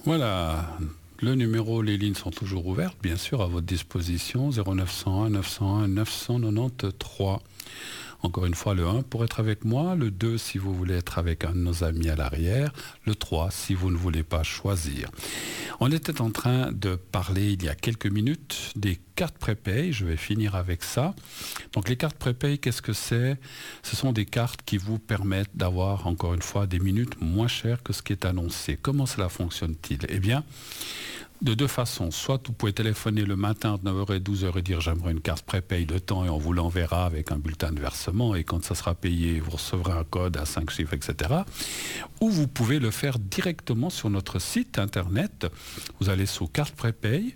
Voilà, le numéro, les lignes sont toujours ouvertes, bien sûr, à votre disposition, 0901 901 993. Encore une fois, le 1 pour être avec moi, le 2 si vous voulez être avec un de nos amis à l'arrière, le 3 si vous ne voulez pas choisir. On était en train de parler il y a quelques minutes des cartes prépay, je vais finir avec ça. Donc les cartes prépay, qu'est-ce que c'est ? Ce sont des cartes qui vous permettent d'avoir, encore une fois, des minutes moins chères que ce qui est annoncé. Comment cela fonctionne-t-il ? Eh bien, de deux façons. Soit vous pouvez téléphoner le matin entre 9h et 12h et dire j'aimerais une carte prépay de temps et on vous l'enverra avec un bulletin de versement et quand ça sera payé, vous recevrez un code à 5 chiffres, etc. Ou vous pouvez le faire directement sur notre site internet. Vous allez sur carte prépay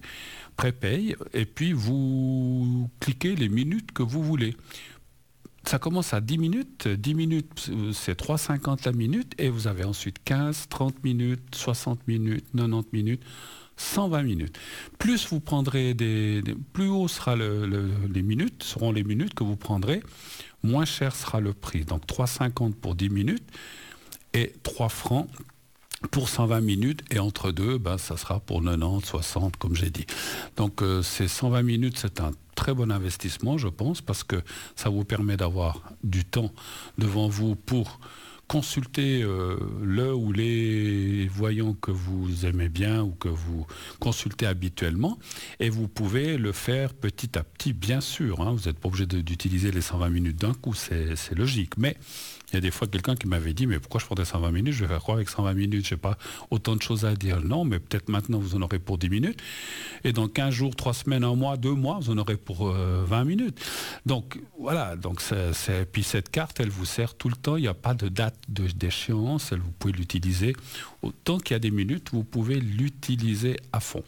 et puis vous cliquez les minutes que vous voulez. Ça commence à 10 minutes. 10 minutes, c'est 3,50 la minute. Et vous avez ensuite 15, 30 minutes, 60 minutes, 90 minutes, 120 minutes. Plus vous prendrez plus haut sera les minutes, seront les minutes que vous prendrez, moins cher sera le prix. Donc 3,50 pour 10 minutes et 3 francs pour 120 minutes. Et entre deux, ça sera pour 90, 60, comme j'ai dit. Donc ces 120 minutes, c'est un très bon investissement, je pense, parce que ça vous permet d'avoir du temps devant vous pour consulter le ou les voyants que vous aimez bien ou que vous consultez habituellement et vous pouvez le faire petit à petit, bien sûr. Vous n'êtes pas obligé d'utiliser les 120 minutes d'un coup, c'est logique. Mais il y a des fois quelqu'un qui m'avait dit « Mais pourquoi je prends des 120 minutes ? Je vais faire quoi avec 120 minutes ? Je n'ai pas autant de choses à dire. » Non, mais peut-être maintenant vous en aurez pour 10 minutes. Et dans 15 jours, 3 semaines, 1 mois, 2 mois, vous en aurez pour 20 minutes. Donc voilà, puis cette carte, elle vous sert tout le temps. Il n'y a pas de date d'échéance. Vous pouvez l'utiliser. Autant qu'il y a des minutes, vous pouvez l'utiliser à fond.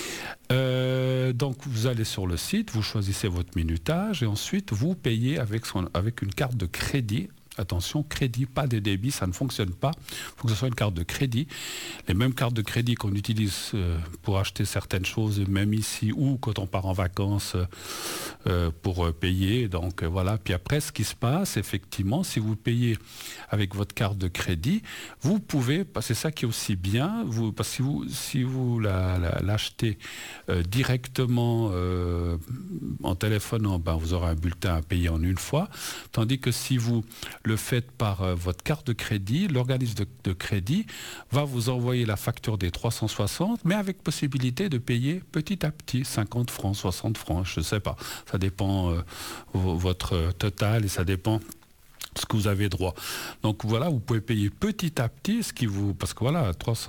Donc vous allez sur le site, vous choisissez votre minutage et ensuite vous payez avec une carte de crédit. Attention, crédit, pas de débit, ça ne fonctionne pas. Il faut que ce soit une carte de crédit. Les mêmes cartes de crédit qu'on utilise pour acheter certaines choses, même ici, ou quand on part en vacances pour payer. Donc voilà. Puis après, ce qui se passe, effectivement, si vous payez avec votre carte de crédit, vous pouvez, c'est ça qui est aussi bien, parce que si vous l'achetez directement en téléphonant, vous aurez un bulletin à payer en une fois. Tandis que si vous le faites par votre carte de crédit, l'organisme de crédit va vous envoyer la facture des 360, mais avec possibilité de payer petit à petit, 50 francs, 60 francs, je ne sais pas. Ça dépend votre total et ça dépend ce que vous avez droit. Donc voilà, vous pouvez payer petit à petit, parce que voilà,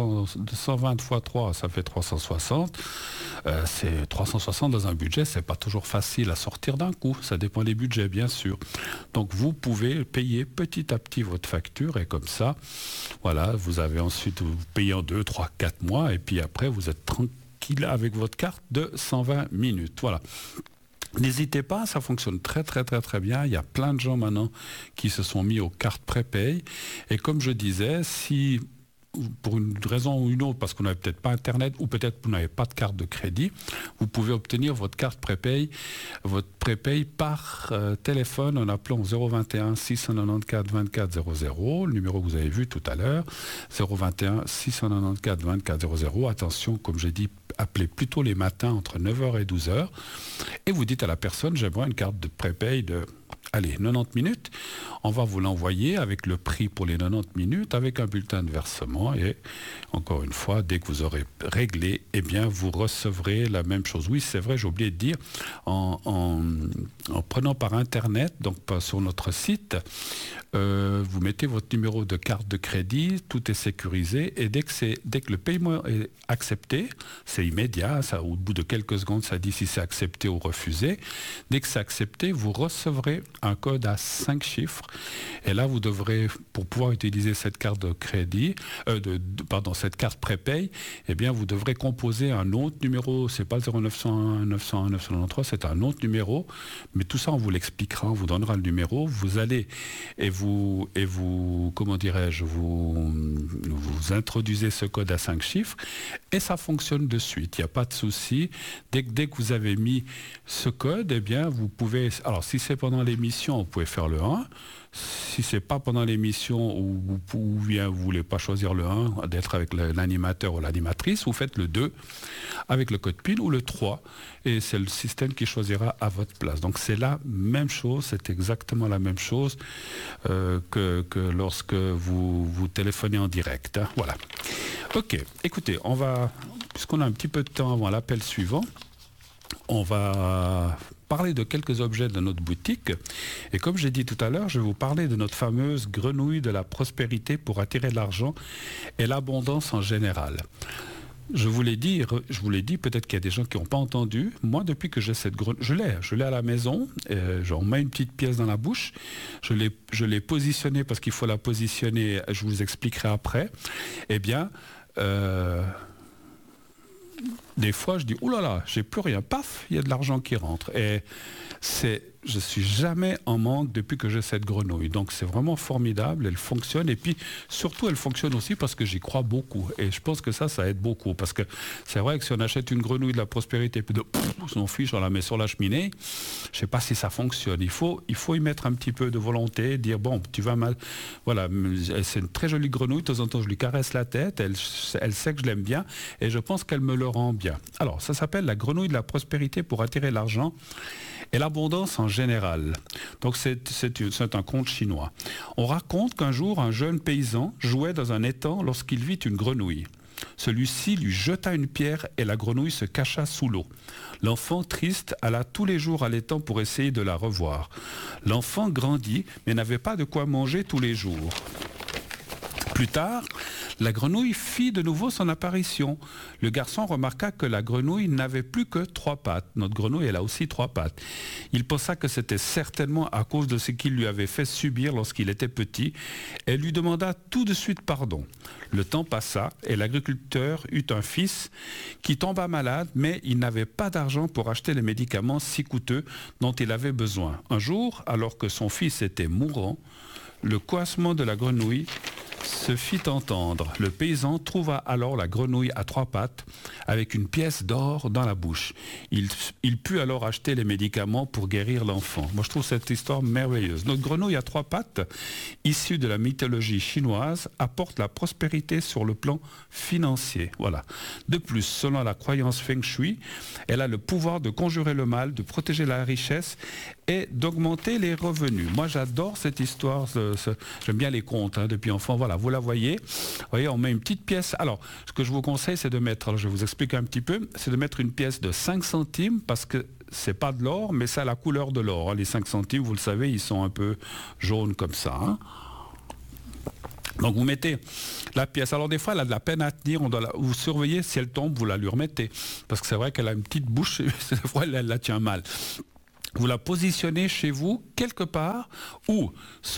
220 fois 3, ça fait 360. C'est 360 dans un budget, c'est pas toujours facile à sortir d'un coup. Ça dépend des budgets, bien sûr. Donc vous pouvez payer petit à petit votre facture et comme ça, voilà, vous payez en 2, 3, 4 mois et puis après, vous êtes tranquille avec votre carte de 120 minutes. Voilà. N'hésitez pas, ça fonctionne très très très très bien. Il y a plein de gens maintenant qui se sont mis aux cartes prépay. Et comme je disais, si pour une raison ou une autre, parce qu'on n'avait peut-être pas Internet ou peut-être que vous n'avez pas de carte de crédit, vous pouvez obtenir votre carte prépay, votre prépay par téléphone en appelant 021 694 24 00, le numéro que vous avez vu tout à l'heure, 021 694 24 00. Attention, comme j'ai dit, appelez plutôt les matins entre 9h et 12h et vous dites à la personne, j'aimerais une carte de prépay de 90 minutes, on va vous l'envoyer avec le prix pour les 90 minutes, avec un bulletin de versement et encore une fois, dès que vous aurez réglé, vous recevrez la même chose. Oui, c'est vrai, j'ai oublié de dire, en prenant par Internet, donc sur notre site, vous mettez votre numéro de carte de crédit, tout est sécurisé et dès que le paiement est accepté, c'est immédiat, au bout de quelques secondes, ça dit si c'est accepté ou refusé. Dès que c'est accepté, vous recevrez un code à 5 chiffres. Et là, vous devrez, pour pouvoir utiliser cette carte de crédit, cette carte prépay, vous devrez composer un autre numéro. C'est pas le 0901 901 993, c'est un autre numéro. Mais tout ça, on vous l'expliquera, on vous donnera le numéro. Vous allez vous introduisez ce code à 5 chiffres et ça fonctionne de suite. Il n'y a pas de souci. Dès que vous avez mis ce code, eh bien, vous pouvez... Alors, si c'est pendant l'émission, vous pouvez faire le 1. Si c'est pas pendant l'émission ou bien vous voulez pas choisir le 1, d'être avec l'animateur ou l'animatrice, vous faites le 2 avec le code PIN ou le 3 et c'est le système qui choisira à votre place. Donc c'est la même chose, c'est exactement la même chose que lorsque vous téléphonez en direct. Hein. Voilà. Ok, écoutez, puisqu'on a un petit peu de temps avant l'appel suivant, on va parler de quelques objets de notre boutique. Et comme j'ai dit tout à l'heure, je vais vous parler de notre fameuse grenouille de la prospérité pour attirer l'argent et l'abondance en général. Je vous l'ai dit, peut-être qu'il y a des gens qui n'ont pas entendu. Moi, depuis que j'ai cette grenouille, je l'ai à la maison. On met une petite pièce dans la bouche. Je l'ai positionnée parce qu'il faut la positionner. Je vous expliquerai après. Eh bien, des fois, je dis, oh là là, j'ai plus rien. Paf, il y a de l'argent qui rentre. Et je suis jamais en manque depuis que j'ai cette grenouille. Donc c'est vraiment formidable, elle fonctionne. Et puis surtout, elle fonctionne aussi parce que j'y crois beaucoup. Et je pense que ça aide beaucoup. Parce que c'est vrai que si on achète une grenouille de la prospérité, puis on s'en fiche, on la met sur la cheminée, je sais pas si ça fonctionne. Il faut y mettre un petit peu de volonté, dire, bon, tu vas mal. Voilà, c'est une très jolie grenouille. De temps en temps, je lui caresse la tête. Elle sait que je l'aime bien. Et je pense qu'elle me le rend bien. Alors, ça s'appelle la grenouille de la prospérité pour attirer l'argent et l'abondance en général. Donc c'est un conte chinois. On raconte qu'un jour, un jeune paysan jouait dans un étang lorsqu'il vit une grenouille. Celui-ci lui jeta une pierre et la grenouille se cacha sous l'eau. L'enfant, triste, alla tous les jours à l'étang pour essayer de la revoir. L'enfant grandit, mais n'avait pas de quoi manger tous les jours. Plus tard, la grenouille fit de nouveau son apparition. Le garçon remarqua que la grenouille n'avait plus que 3 pattes. Notre grenouille, elle a aussi 3 pattes. Il pensa que c'était certainement à cause de ce qu'il lui avait fait subir lorsqu'il était petit et lui demanda tout de suite pardon. Le temps passa et l'agriculteur eut un fils qui tomba malade, mais il n'avait pas d'argent pour acheter les médicaments si coûteux dont il avait besoin. Un jour, alors que son fils était mourant, le coincement de la grenouille se fit entendre. Le paysan trouva alors la grenouille à 3 pattes avec une pièce d'or dans la bouche. Il put alors acheter les médicaments pour guérir l'enfant. Moi, je trouve cette histoire merveilleuse. Notre grenouille à 3 pattes, issue de la mythologie chinoise, apporte la prospérité sur le plan financier. Voilà. De plus, selon la croyance Feng Shui, elle a le pouvoir de conjurer le mal, de protéger la richesse et d'augmenter les revenus. Moi, j'adore cette histoire. J'aime bien les contes depuis enfant. Voilà, vous la voyez. Vous voyez, on met une petite pièce. Alors, ce que je vous conseille, c'est de mettre, alors je vais vous expliquer un petit peu, c'est de mettre une pièce de 5 centimes parce que c'est pas de l'or, mais ça a la couleur de l'or. Les 5 centimes, vous le savez, ils sont un peu jaunes comme ça. Hein. Donc vous mettez la pièce. Alors des fois, elle a de la peine à tenir. Vous surveillez, si elle tombe, vous la lui remettez. Parce que c'est vrai qu'elle a une petite bouche, et des fois, elle la tient mal. Vous la positionnez chez vous, quelque part, où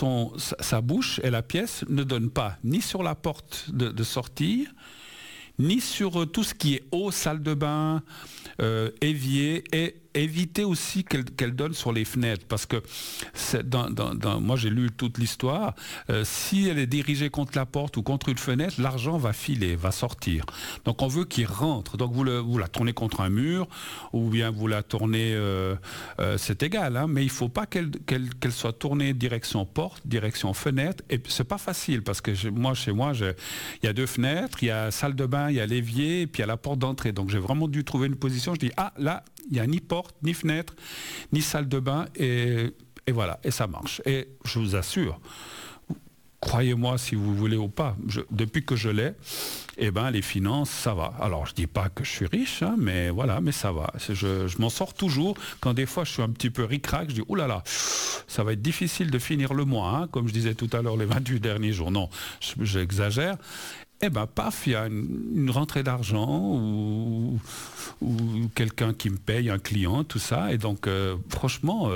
sa bouche et la pièce ne donnent pas ni sur la porte de sortie, ni sur tout ce qui est eau, salle de bain, évier, et éviter aussi qu'elle donne sur les fenêtres, parce que moi j'ai lu toute l'histoire, si elle est dirigée contre la porte ou contre une fenêtre, l'argent va filer, va sortir. Donc on veut qu'il rentre. Donc vous la tournez contre un mur, ou bien vous la tournez, c'est égal, hein, mais il ne faut pas qu'elle soit tournée direction porte, direction fenêtre, et c'est pas facile, parce que chez moi, il y a 2 fenêtres, il y a salle de bain, il y a l'évier, et puis il y a la porte d'entrée. Donc j'ai vraiment dû trouver une position, je dis, là, il n'y a ni porte, ni fenêtre, ni salle de bain, et voilà, et ça marche. Et je vous assure, croyez-moi si vous voulez ou pas, depuis que je l'ai, les finances, ça va. Alors, je ne dis pas que je suis riche, hein, mais voilà, mais ça va. Je m'en sors toujours. Quand des fois, je suis un petit peu ric-rac, je dis, oh là là, ça va être difficile de finir le mois, hein, comme je disais tout à l'heure, les 28 derniers jours. Non, j'exagère. Paf, il y a une rentrée d'argent ou quelqu'un qui me paye, un client, tout ça. Et donc, franchement,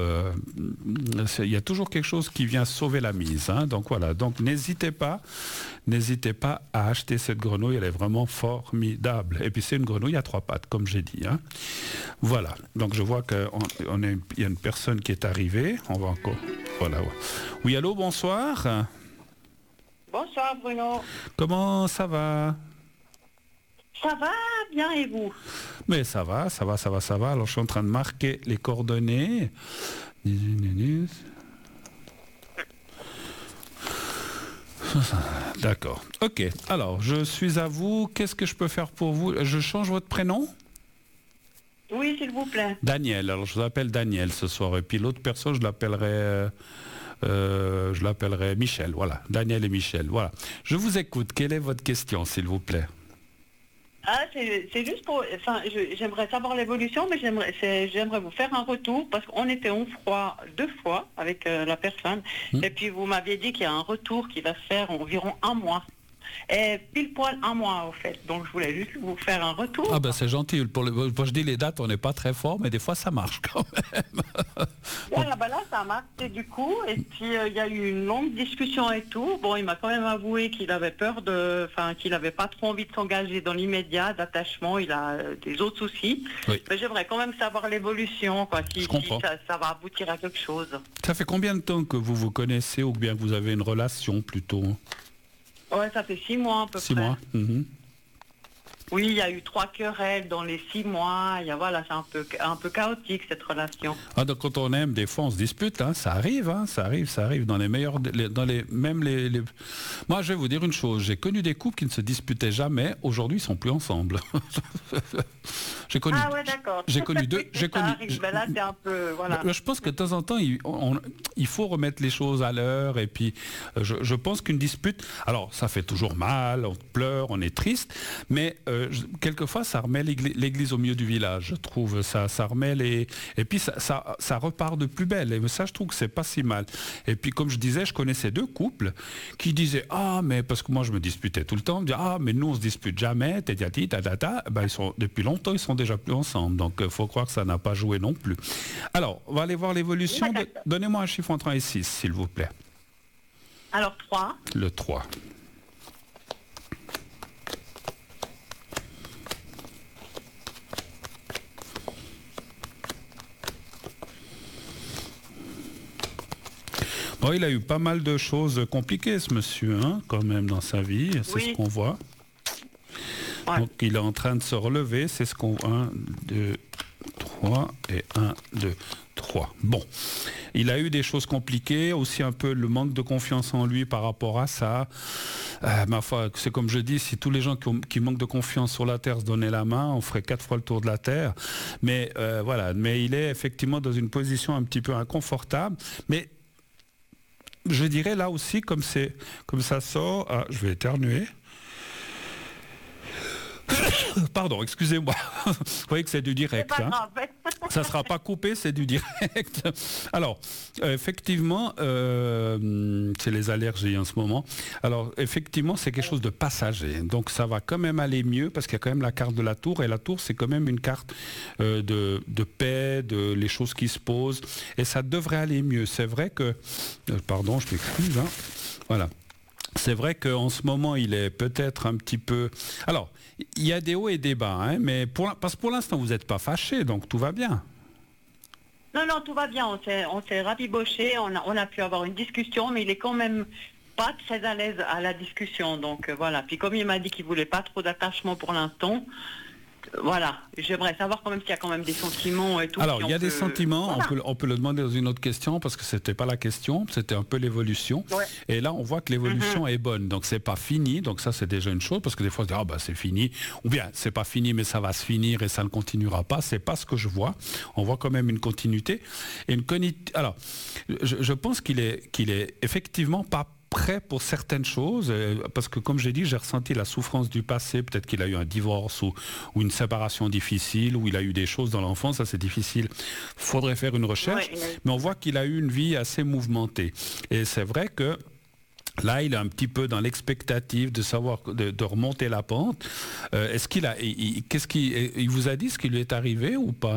il y a toujours quelque chose qui vient sauver la mise. Hein. Donc voilà, donc n'hésitez pas à acheter cette grenouille, elle est vraiment formidable. Et puis c'est une grenouille à 3 pattes, comme j'ai dit. Hein. Voilà, donc je vois qu'il y a une personne qui est arrivée. On va encore... Voilà. Oui, allô, bonsoir. Bonsoir Bruno. Comment ça va? Ça va bien et vous? Mais ça va. Alors je suis en train de marquer les coordonnées. 18 minutes. D'accord. Ok. Alors, je suis à vous. Qu'est-ce que je peux faire pour vous? Je change votre prénom? Oui, s'il vous plaît. Daniel. Alors, je vous appelle Daniel ce soir. Et puis l'autre personne, je l'appellerai Michel. Voilà. Daniel et Michel. Voilà. Je vous écoute. Quelle est votre question, s'il vous plaît? Ah, c'est juste pour... Enfin, j'aimerais savoir l'évolution, mais j'aimerais vous faire un retour, parce qu'on était en froid 2 fois avec la personne, et puis vous m'aviez dit qu'il y a un retour qui va se faire environ 1 mois. Et pile poil 1 mois, au fait. Donc, je voulais juste vous faire un retour. Ah ben c'est gentil. Pour je dis les dates, on n'est pas très fort, mais des fois, ça marche quand même. Voilà, bah là, ça marche, et du coup, et puis il y a eu une longue discussion et tout. Bon, il m'a quand même avoué qu'il avait peur qu'il avait pas trop envie de s'engager dans l'immédiat, d'attachement, il a des autres soucis. Oui. Mais j'aimerais quand même savoir l'évolution, quoi, si ça va aboutir à quelque chose. Ça fait combien de temps que vous vous connaissez, ou bien que vous avez une relation plutôt? Ouais, ça fait 6 mois à peu près. 6 mois. Oui, il y a eu 3 querelles dans les 6 mois. Voilà, c'est un peu chaotique cette relation. Ah, donc quand on aime, des fois on se dispute, hein. Ça arrive dans les meilleurs, Moi, je vais vous dire une chose. J'ai connu des couples qui ne se disputaient jamais. Aujourd'hui, ils sont plus ensemble. Ah ouais, d'accord. J'ai connu deux. Ben là, c'est un peu, voilà. Je pense que de temps en temps, il faut remettre les choses à l'heure. Et puis, je pense qu'une dispute, alors ça fait toujours mal, on pleure, on est triste, mais quelquefois, ça remet l'église au milieu du village. Je trouve ça remet les, et puis ça repart de plus belle. Et ça, je trouve que c'est pas si mal. Et puis, comme je disais, je connaissais 2 couples qui disaient mais parce que moi je me disputais tout le temps, mais nous on se dispute jamais, ben, depuis longtemps ils sont déjà plus ensemble, donc il faut croire que ça n'a pas joué non plus. Alors, on va aller voir l'évolution. Donnez-moi un chiffre entre 1 et 6, s'il vous plaît. Alors 3. Le 3. Bon, il a eu pas mal de choses compliquées, ce monsieur, hein, quand même, dans sa vie. C'est ce qu'on voit. Ouais. Donc, il est en train de se relever. C'est ce qu'on voit. 1, 2, 3 et 1, 2, 3. Bon. Il a eu des choses compliquées, aussi un peu le manque de confiance en lui par rapport à ça. Ma foi, c'est comme je dis, si tous les gens qui manquent de confiance sur la Terre se donnaient la main, on ferait 4 fois le tour de la Terre. Mais voilà. Mais il est effectivement dans une position un petit peu inconfortable. Mais je dirais là aussi, comme ça sort, je vais éternuer. Pardon, excusez-moi. Vous voyez que c'est du direct. C'est pas grave. Ça ne sera pas coupé, c'est du direct. Alors, effectivement, c'est les allergies en ce moment. Alors, effectivement, c'est quelque chose de passager. Donc, ça va quand même aller mieux parce qu'il y a quand même la carte de la tour. Et la tour, c'est quand même une carte de paix, de les choses qui se posent. Et ça devrait aller mieux. C'est vrai que... pardon, je m'excuse. Hein. Voilà. C'est vrai qu'en ce moment, il est peut-être un petit peu... Alors, il y a des hauts et des bas, hein, mais parce que pour l'instant, vous n'êtes pas fâché, donc tout va bien. Non, tout va bien. On s'est rabiboché, on a pu avoir une discussion, mais il est quand même pas très à l'aise à la discussion. Donc voilà. Puis comme il m'a dit qu'il voulait pas trop d'attachement pour l'instant, voilà, j'aimerais savoir quand même s'il y a quand même des sentiments et tout. Alors, il y a des sentiments, voilà. on peut le demander dans une autre question, parce que c'était pas la question, c'était un peu l'évolution. Ouais. Et là, on voit que l'évolution est bonne, donc c'est pas fini, donc ça c'est déjà une chose, parce que des fois on se dit, c'est fini, ou bien c'est pas fini, mais ça va se finir et ça ne continuera pas, c'est pas ce que je vois. On voit quand même une continuité. Et alors, je pense qu'il est effectivement pas prêt pour certaines choses, parce que comme j'ai dit, j'ai ressenti la souffrance du passé, peut-être qu'il a eu un divorce ou une séparation difficile, ou il a eu des choses dans l'enfance, ça c'est difficile, faudrait faire une recherche, mais on voit qu'il a eu une vie assez mouvementée. Et c'est vrai que là, il est un petit peu dans l'expectative de savoir, de remonter la pente. Est-ce qu'il a, il vous a dit ce qui lui est arrivé ou pas ?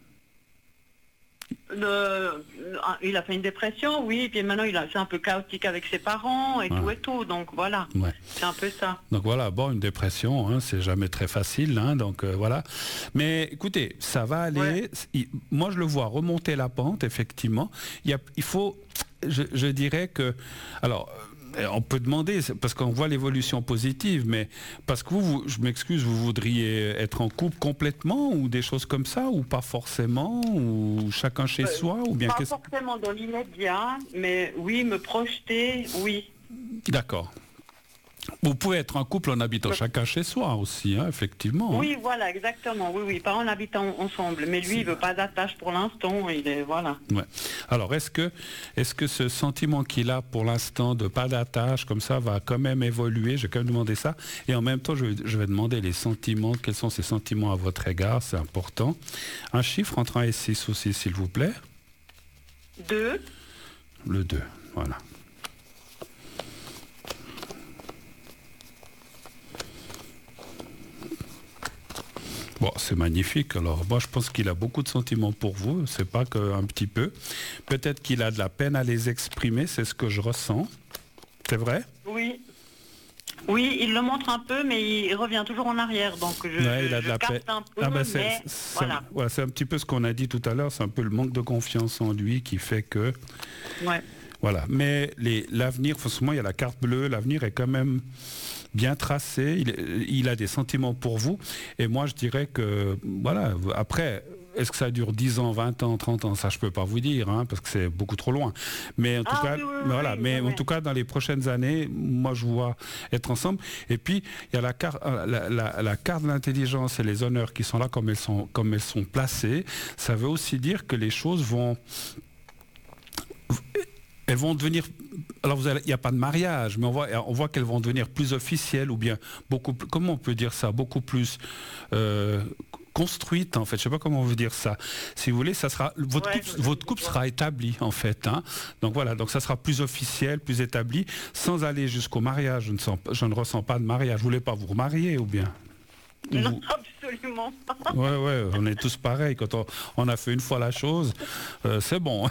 Il a fait une dépression, oui, et puis maintenant c'est un peu chaotique avec ses parents et tout, donc voilà, c'est un peu ça. Donc voilà, une dépression, hein, c'est jamais très facile, hein, donc voilà. Mais écoutez, ça va aller, moi je le vois remonter la pente, effectivement. Il faut, je dirais que, alors, on peut demander, parce qu'on voit l'évolution positive, mais parce que je m'excuse, vous voudriez être en couple complètement ou des choses comme ça, ou pas forcément, ou chacun chez soi, ou bien pas forcément dans l'immédiat, mais oui, me projeter, oui. D'accord. Vous pouvez être en couple en habitant chacun chez soi aussi, hein, effectivement. Oui, voilà, exactement. Oui, pas en habitant ensemble. Mais lui, il veut pas d'attache pour l'instant. Il est voilà. Ouais. Alors, est-ce que ce sentiment qu'il a pour l'instant de pas d'attache, comme ça, va quand même évoluer? Je vais quand même demander ça. Et en même temps, je vais demander les sentiments. Quels sont ses sentiments à votre égard? C'est important. Un chiffre entre 1 et 6 aussi, s'il vous plaît. 2. Le 2, voilà. Bon, c'est magnifique. Alors, moi, je pense qu'il a beaucoup de sentiments pour vous. C'est pas qu'un petit peu. Peut-être qu'il a de la peine à les exprimer. C'est ce que je ressens. C'est vrai? Oui. Oui, il le montre un peu, mais il revient toujours en arrière. Donc, je capte un peu, mais voilà. Voilà, c'est un petit peu ce qu'on a dit tout à l'heure. C'est un peu le manque de confiance en lui qui fait que... Ouais. Voilà. Mais l'avenir, forcément, il y a la carte bleue. L'avenir est quand même bien tracé. Il a des sentiments pour vous. Et moi, je dirais que, voilà, après... Est-ce que ça dure 10 ans, 20 ans, 30 ans? Ça, je ne peux pas vous dire, hein, parce que c'est beaucoup trop loin. Mais en tout cas, en tout cas, dans les prochaines années, moi, je vois être ensemble. Et puis, il y a la carte de l'intelligence et les honneurs qui sont là comme elles sont placées. Ça veut aussi dire que les choses vont... Elles vont devenir... Alors, il n'y a pas de mariage, mais on voit qu'elles vont devenir plus officielles ou bien beaucoup plus... Comment on peut dire ça? Beaucoup plus... construite, en fait, je sais pas comment on veut dire ça. Si vous voulez, ça sera votre couple sera établi, en fait. Hein. Donc voilà, donc ça sera plus officiel, plus établi, sans aller jusqu'au mariage. Je ne ressens pas de mariage. Vous voulez pas vous remarier ou bien? Non, absolument pas. Ouais, on est tous pareils. Quand on a fait une fois la chose, c'est bon.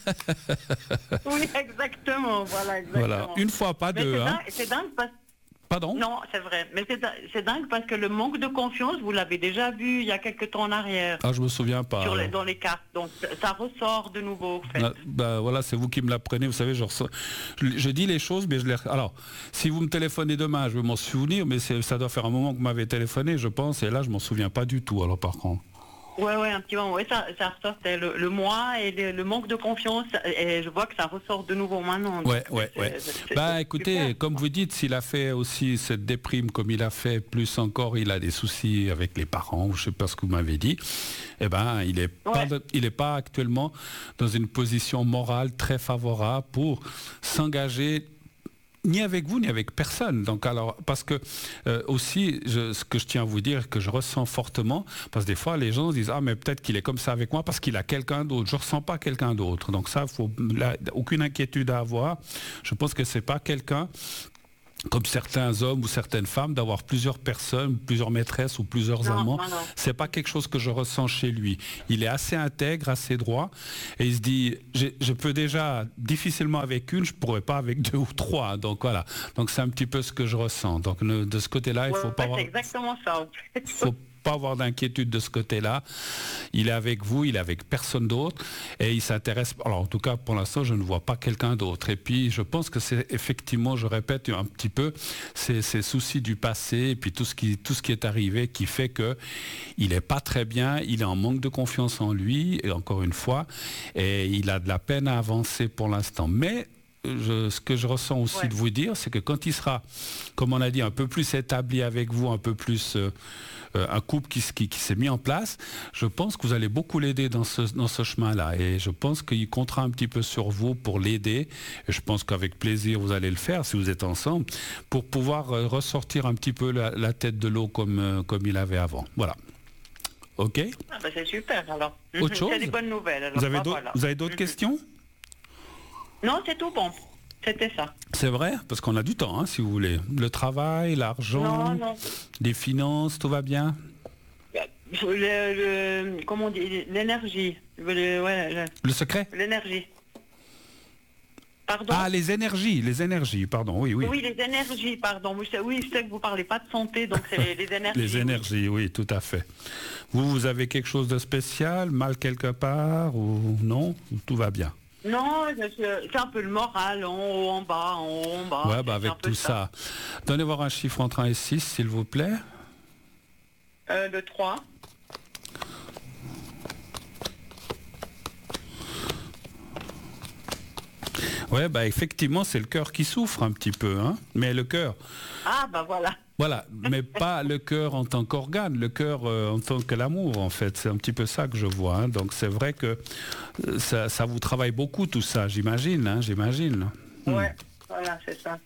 Oui, exactement. Voilà, une fois, pas deux. C'est dingue parce... Pardon? Non, c'est vrai. Mais c'est dingue parce que le manque de confiance, vous l'avez déjà vu il y a quelques temps en arrière. Ah, je me souviens pas. Dans les cartes. Donc, ça ressort de nouveau, en fait. Voilà, c'est vous qui me l'apprenez. Vous savez, je dis les choses, mais je les... Alors, si vous me téléphonez demain, je vais m'en souvenir, mais ça doit faire un moment que vous m'avez téléphoné, je pense, et là, je m'en souviens pas du tout, alors par contre. Ouais, un petit moment. Ouais, ça ressort. Le moi et le manque de confiance. Et je vois que ça ressort de nouveau maintenant. Ouais. Écoutez, super. Comme vous dites, s'il a fait aussi cette déprime comme il a fait, plus encore, il a des soucis avec les parents, je sais pas ce que vous m'avez dit. Eh ben, il est pas actuellement dans une position morale très favorable pour s'engager ni avec vous, ni avec personne. Donc alors, parce que aussi, ce que je tiens à vous dire, que je ressens fortement, parce que des fois, les gens se disent, ah, mais peut-être qu'il est comme ça avec moi parce qu'il a quelqu'un d'autre. Je ne ressens pas quelqu'un d'autre. Donc ça, aucune inquiétude à avoir. Je pense que c'est pas quelqu'un, comme certains hommes ou certaines femmes, d'avoir plusieurs personnes, plusieurs maîtresses ou plusieurs amants. Non. C'est pas quelque chose que je ressens chez lui. Il est assez intègre, assez droit, et il se dit, je peux déjà difficilement avec une, je pourrais pas avec 2 ou 3. Donc voilà. Donc c'est un petit peu ce que je ressens. Donc de ce côté-là, il faut pas avoir... C'est exactement ça. Faut pas avoir d'inquiétude de ce côté-là. Il est avec vous, il est avec personne d'autre et il s'intéresse. Alors en tout cas pour l'instant je ne vois pas quelqu'un d'autre. Et puis je pense que c'est effectivement, je répète un petit peu, ces soucis du passé et puis tout ce qui est arrivé qui fait que il est pas très bien, il est en manque de confiance en lui et encore une fois et il a de la peine à avancer pour l'instant. Mais ce que je ressens aussi de vous dire, c'est que quand il sera, comme on a dit, un peu plus établi avec vous, un peu plus un couple qui s'est mis en place, je pense que vous allez beaucoup l'aider dans ce chemin-là. Et je pense qu'il comptera un petit peu sur vous pour l'aider. Et je pense qu'avec plaisir, vous allez le faire si vous êtes ensemble, pour pouvoir ressortir un petit peu la tête de l'eau comme il avait avant. Voilà. OK? C'est super alors. Autre chose? C'est des bonnes nouvelles. Alors, vous avez d'autres questions? Non, c'est tout bon. C'était ça. C'est vrai, parce qu'on a du temps, hein, si vous voulez. Le travail, l'argent, les finances, tout va bien? Comment on dit? L'énergie. Le secret? L'énergie. Pardon? Ah, les énergies, pardon, oui. Oui, les énergies, pardon. Oui, je sais que vous ne parlez pas de santé, donc c'est les énergies. Les énergies, oui, tout à fait. Vous avez quelque chose de spécial, mal quelque part, ou non? Tout va bien? Non, c'est un peu le moral, en haut, en bas, en haut, en bas. Ouais, avec tout ça. Donnez voir un chiffre entre 1 et 6, s'il vous plaît. Le 3. Ouais, effectivement, c'est le cœur qui souffre un petit peu, hein. Mais le cœur. Ah, voilà. Voilà, mais pas le cœur en tant qu'organe, le cœur en tant que l'amour, en fait. C'est un petit peu ça que je vois, hein. Donc c'est vrai que ça vous travaille beaucoup, tout ça, j'imagine, hein, j'imagine. Ouais, voilà, c'est ça.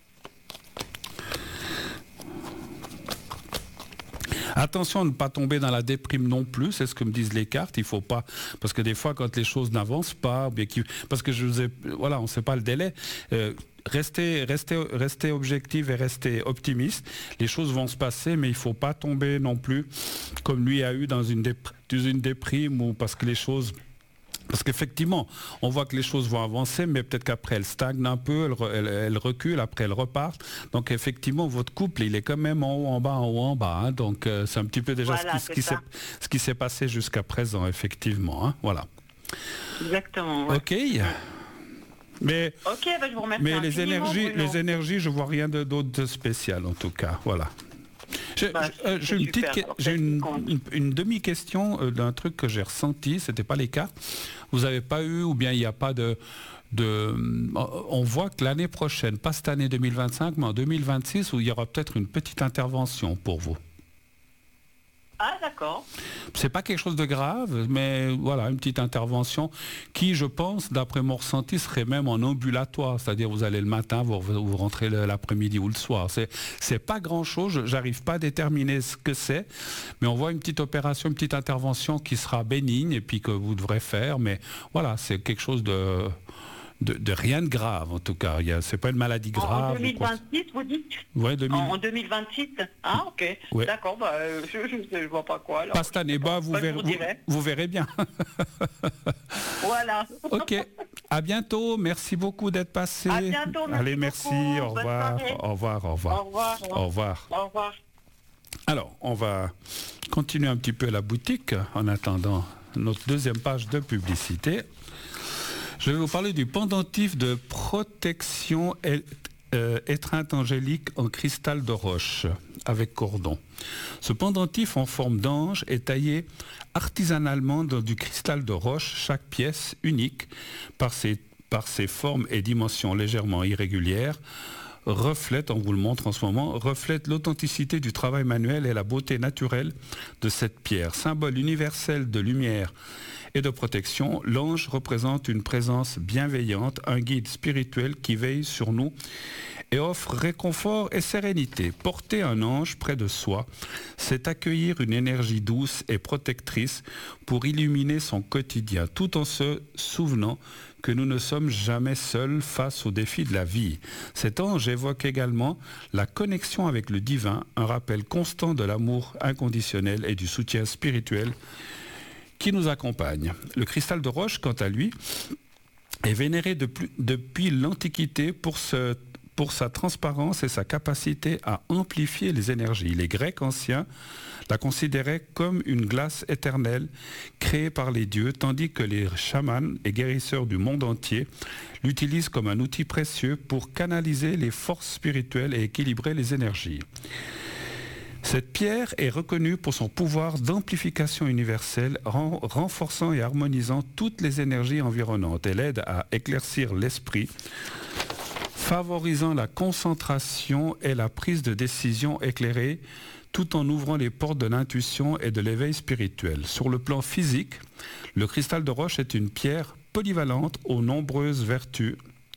Attention à ne pas tomber dans la déprime non plus, c'est ce que me disent les cartes. Il faut pas, parce que des fois, quand les choses n'avancent pas, parce que on ne sait pas le délai. Restez objectif et restez optimiste. Les choses vont se passer, mais il ne faut pas tomber non plus, comme lui a eu dans une déprime, ou parce que les choses. Parce qu'effectivement, on voit que les choses vont avancer, mais peut-être qu'après elles stagnent un peu, elles reculent, après elles repartent. Donc effectivement, votre couple, il est quand même en haut, en bas, en haut, en bas, hein. Donc c'est un petit peu déjà ce qui s'est passé jusqu'à présent, effectivement, hein. Voilà. Exactement. Ouais. Ok. Mais, je vous remercie. Mais les énergies, je vois rien d'autre de spécial en tout cas. Voilà. J'ai une demi-question d'un truc que j'ai ressenti, c'était pas les cartes. Vous n'avez pas eu, ou bien il n'y a pas on voit que l'année prochaine, pas cette année 2025, mais en 2026, où il y aura peut-être une petite intervention pour vous. Ah, d'accord. C'est pas quelque chose de grave, mais voilà, une petite intervention qui, je pense, d'après mon ressenti, serait même en ambulatoire. C'est-à-dire, vous allez le matin, vous rentrez l'après-midi ou le soir. C'est pas grand-chose, j'arrive pas à déterminer ce que c'est, mais on voit une petite opération, une petite intervention qui sera bénigne et puis que vous devrez faire, mais voilà, c'est quelque chose de rien de grave en tout cas. C'est pas une maladie grave. En 2026, vous dites? Ouais, en 2026. Ah, ok. Ouais. D'accord, je vois pas quoi. Alors. Pas cette année, vous verrez bien. Voilà. Ok. À bientôt. Merci beaucoup d'être passé. À bientôt. Allez, merci. Au revoir. Au revoir. Au revoir. Au revoir. Au revoir. Au revoir. Alors, on va continuer un petit peu la boutique en attendant notre deuxième page de publicité. Je vais vous parler du pendentif de protection étreinte angélique en cristal de roche avec cordon. Ce pendentif en forme d'ange est taillé artisanalement dans du cristal de roche, chaque pièce unique par ses formes et dimensions légèrement irrégulières. On vous le montre en ce moment, reflète l'authenticité du travail manuel et la beauté naturelle de cette pierre. Symbole universel de lumière et de protection, l'ange représente une présence bienveillante, un guide spirituel qui veille sur nous et offre réconfort et sérénité. Porter un ange près de soi, c'est accueillir une énergie douce et protectrice pour illuminer son quotidien, tout en se souvenant que nous ne sommes jamais seuls face aux défis de la vie. Cet ange évoque également la connexion avec le divin, un rappel constant de l'amour inconditionnel et du soutien spirituel qui nous accompagne. Le cristal de roche, quant à lui, est vénéré depuis l'Antiquité pour sa transparence et sa capacité à amplifier les énergies. Les Grecs anciens la considéraient comme une glace éternelle créée par les dieux, tandis que les chamans et guérisseurs du monde entier l'utilisent comme un outil précieux pour canaliser les forces spirituelles et équilibrer les énergies. Cette pierre est reconnue pour son pouvoir d'amplification universelle, renforçant et harmonisant toutes les énergies environnantes. Elle aide à éclaircir l'esprit, favorisant la concentration et la prise de décision éclairée, tout en ouvrant les portes de l'intuition et de l'éveil spirituel. Sur le plan physique, le cristal de roche est une pierre polyvalente aux nombreuses vertus.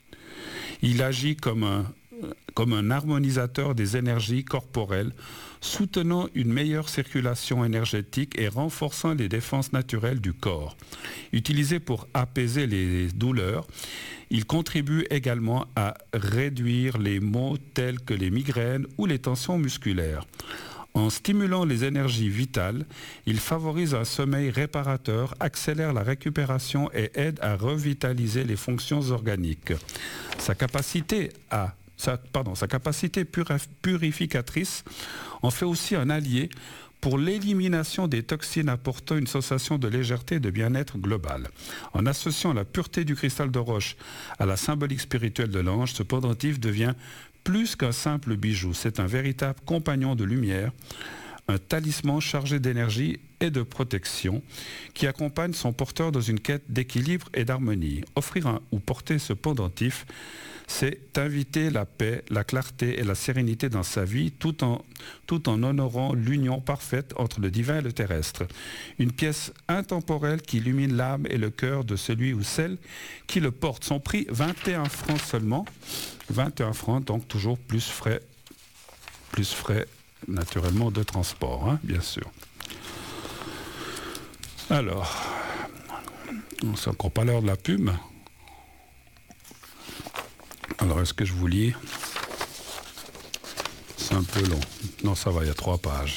Il agit comme un harmonisateur des énergies corporelles, soutenant une meilleure circulation énergétique et renforçant les défenses naturelles du corps. Utilisé pour apaiser les douleurs, il contribue également à réduire les maux tels que les migraines ou les tensions musculaires. En stimulant les énergies vitales, il favorise un sommeil réparateur, accélère la récupération et aide à revitaliser les fonctions organiques. Sa capacité purificatrice en fait aussi un allié pour l'élimination des toxines apportant une sensation de légèreté et de bien-être global. En associant la pureté du cristal de roche à la symbolique spirituelle de l'ange, ce pendentif devient plus qu'un simple bijou. C'est un véritable compagnon de lumière, un talisman chargé d'énergie et de protection qui accompagne son porteur dans une quête d'équilibre et d'harmonie. Offrir ou porter ce pendentif, c'est inviter la paix, la clarté et la sérénité dans sa vie tout en honorant l'union parfaite entre le divin et le terrestre. Une pièce intemporelle qui illumine l'âme et le cœur de celui ou celle qui le porte. Son prix, 21 francs seulement. 21 francs, donc toujours plus frais naturellement de transport, hein, bien sûr. Alors, c'est encore pas l'heure de la pub. Alors, est-ce que je vous lis? C'est un peu long. Non, ça va, il y a 3 pages.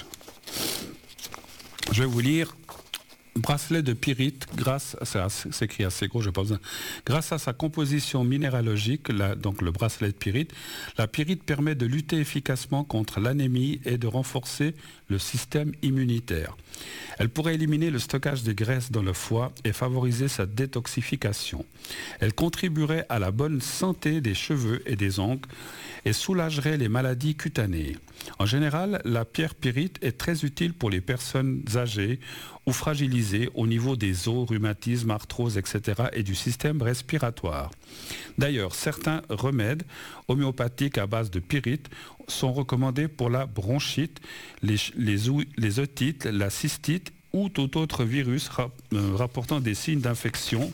Je vais vous lire bracelet de pyrite, c'est écrit assez gros, je n'ai pas besoin. Grâce à sa composition minéralogique, donc le bracelet de pyrite, la pyrite permet de lutter efficacement contre l'anémie et de renforcer le système immunitaire. Elle pourrait éliminer le stockage de graisse dans le foie et favoriser sa détoxification. Elle contribuerait à la bonne santé des cheveux et des ongles et soulagerait les maladies cutanées. En général, la pierre pyrite est très utile pour les personnes âgées ou fragilisées au niveau des os, rhumatismes, arthrose, etc. et du système respiratoire. D'ailleurs, certains remèdes homéopathiques à base de pyrite sont recommandés pour la bronchite, les otites, la cystite ou tout autre virus rapportant des signes d'infection,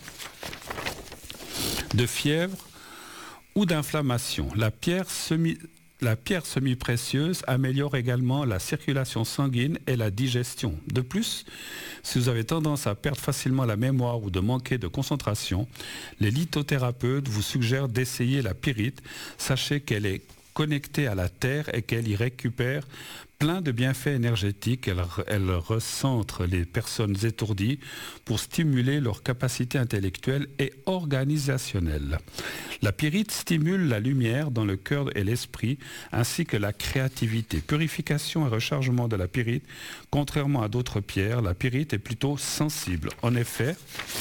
de fièvre ou d'inflammation. La pierre semi-précieuse améliore également la circulation sanguine et la digestion. De plus, si vous avez tendance à perdre facilement la mémoire ou de manquer de concentration, les lithothérapeutes vous suggèrent d'essayer la pyrite. Sachez qu'elle est connectée à la terre et qu'elle y récupère plein de bienfaits énergétiques. Elle recentre les personnes étourdies pour stimuler leur capacité intellectuelle et organisationnelle. La pyrite stimule la lumière dans le cœur et l'esprit, ainsi que la créativité. Purification et rechargement de la pyrite. Contrairement à d'autres pierres, la pyrite est plutôt sensible. En effet,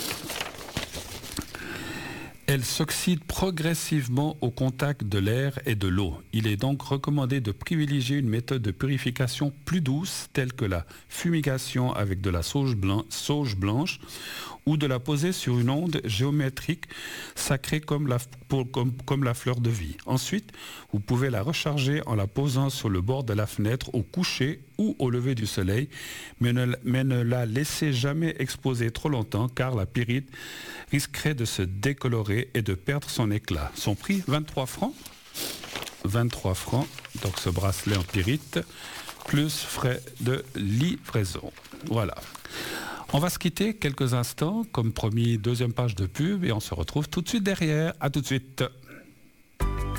elle s'oxyde progressivement au contact de l'air et de l'eau. Il est donc recommandé de privilégier une méthode de purification plus douce, telle que la fumigation avec de la sauge blanche, ou de la poser sur une onde géométrique sacrée comme la fleur de vie. Ensuite, vous pouvez la recharger en la posant sur le bord de la fenêtre au coucher ou au lever du soleil, mais ne la laissez jamais exposer trop longtemps car la pyrite risquerait de se décolorer et de perdre son éclat. Son prix, 23 francs. 23 francs, donc ce bracelet en pyrite, plus frais de livraison. Voilà. On va se quitter quelques instants, comme promis, deuxième page de pub, et on se retrouve tout de suite derrière. À tout de suite.